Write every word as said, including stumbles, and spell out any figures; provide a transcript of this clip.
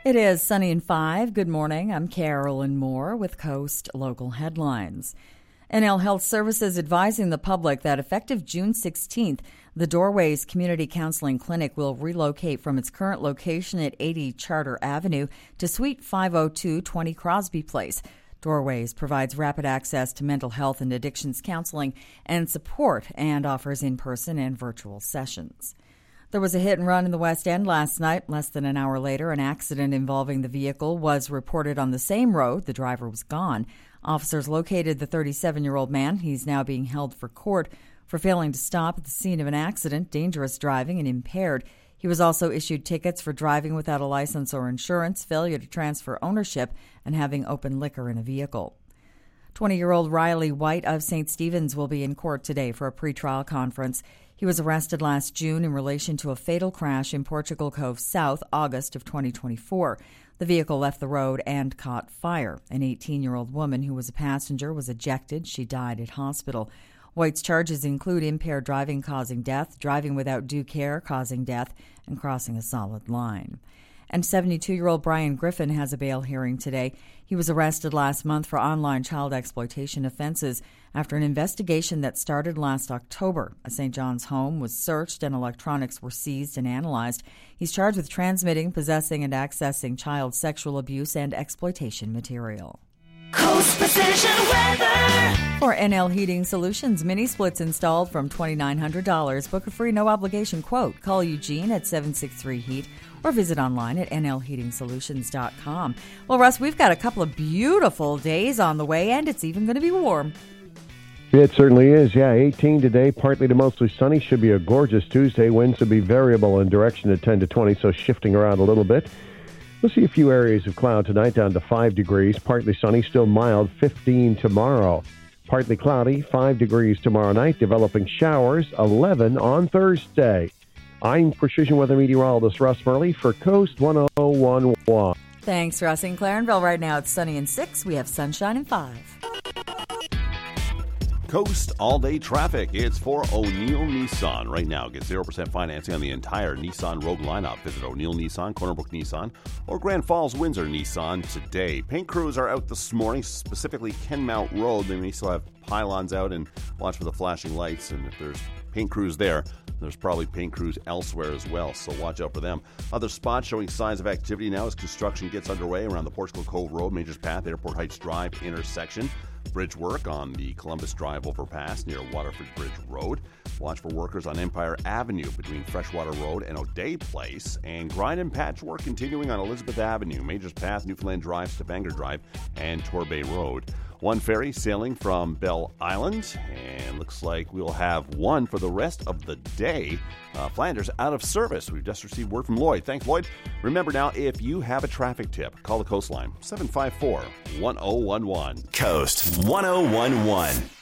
It is sunny and five. Good morning. I'm Carolyn Moore with Coast Local Headlines. N L Health Services advising the public that effective June sixteenth, the Doorways Community Counseling Clinic will relocate from its current location at eighty Charter Avenue to Suite five oh two twenty Crosby Place. Doorways provides rapid access to mental health and addictions counseling and support and offers in-person and virtual sessions. There was a hit and run in the West End last night. Less than an hour later, an accident involving the vehicle was reported on the same road. The driver was gone. Officers located the thirty-seven-year-old man. He's now being held for court for failing to stop at the scene of an accident, dangerous driving, and impaired. He was also issued tickets for driving without a license or insurance, failure to transfer ownership, and having open liquor in a vehicle. twenty-year-old Riley White of Saint Stephen's will be in court today for a pretrial conference. He was arrested last June in relation to a fatal crash in Portugal Cove South, August of twenty twenty-four. The vehicle left the road and caught fire. An eighteen-year-old woman who was a passenger was ejected. She died at hospital. White's charges include impaired driving causing death, driving without due care causing death, and crossing a solid line. And seventy-two-year-old Brian Griffin has a bail hearing today. He was arrested last month for online child exploitation offenses after an investigation that started last October. A Saint John's home was searched and electronics were seized and analyzed. He's charged with transmitting, possessing, and accessing child sexual abuse and exploitation material. Coast Precision Weather. For N L Heating Solutions, mini splits installed from two thousand nine hundred dollars. Book a free no-obligation quote. Call Eugene at seven six three heat or visit online at N L heating solutions dot com. Well, Russ, we've got a couple of beautiful days on the way, and it's even going to be warm. It certainly is, yeah. eighteen today, partly to mostly sunny. Should be a gorgeous Tuesday. Winds will be variable in direction at ten to twenty, so shifting around a little bit. We'll see a few areas of cloud tonight, down to five degrees. Partly sunny, still mild, fifteen tomorrow. Partly cloudy, five degrees tomorrow night. Developing showers, eleven on Thursday. I'm Precision Weather Meteorologist Russ Murley for Coast one oh one one. Thanks, Russ. In Clarenville right now, it's sunny and six. We have sunshine and five. Coast all-day traffic. It's for O'Neill Nissan. Right now, get zero percent financing on the entire Nissan Rogue lineup. Visit O'Neill Nissan, Corner Brook Nissan, or Grand Falls Windsor Nissan today. Paint crews are out this morning, specifically Kenmount Road. They may still have pylons out, and watch for the flashing lights. And if there's paint crews there, there's probably paint crews elsewhere as well, so watch out for them. Other spots showing signs of activity now as construction gets underway around the Portugal Cove Road, Majors Path, Airport Heights Drive intersection. Bridge work on the Columbus Drive overpass near Waterford Bridge Road. Watch for workers on Empire Avenue between Freshwater Road and O'Day Place. And grind and patch work continuing on Elizabeth Avenue, Majors Path, Newfoundland Drive, Stavanger Drive, and Torbay Road. One ferry sailing from Bell Island, and looks like we'll have one for the rest of the day. Uh, Flanders out of service. We've just received word from Lloyd. Thanks, Lloyd. Remember now, if you have a traffic tip, call the Coastline, seven five four, one oh one one. Coast one oh one one.